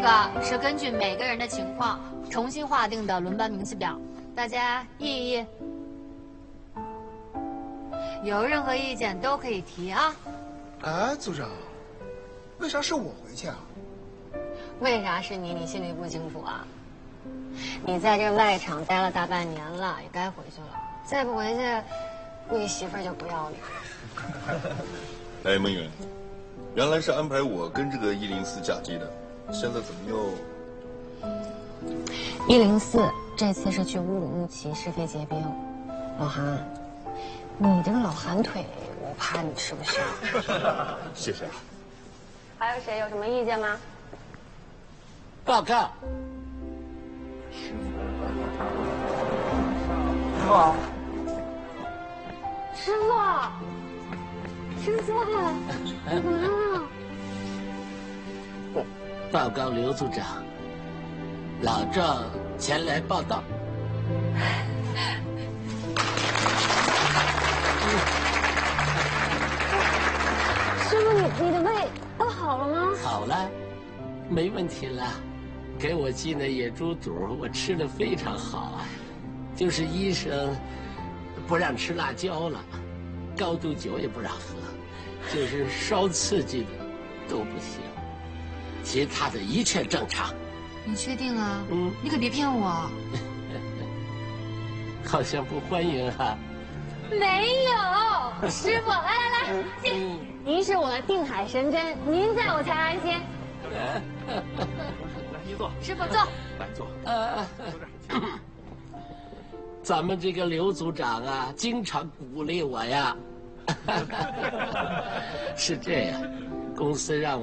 个是根据每个人的情况重新划定的轮班明细表，大家议一议。有任何意见都可以提啊。 哎，组长，为啥是我回去啊？ 为啥是你？你心里不清楚啊？你在这个外场待了大半年了，也该回去了。再不回去，你媳妇儿就不要你。 哎，孟远，原来是安排我跟这个104假机的，现在怎么又 ？104这次是去乌鲁木齐试飞结冰。老韩，你这个老寒腿，我怕你吃不消。 谢谢啊。 还有谁有什么意见吗？ 报告。 师傅，师傅，师傅，你干嘛？ 报告刘组长，老赵前来报道。 师傅，你的胃都好了吗？ 好了，没问题了。给我寄那野猪肚，我吃得非常好啊。就是医生不让吃辣椒了，高度酒也不让喝，就是稍刺激的都不行，其他的一切正常。 你确定啊？你可别骗我。 好像不欢迎啊。 没有，师傅，来，您是我的定海神针，您在我才安心。 来，你坐。 师傅坐。 来坐。 咱们这个刘组长啊，经常鼓励我呀。是这样，公司让我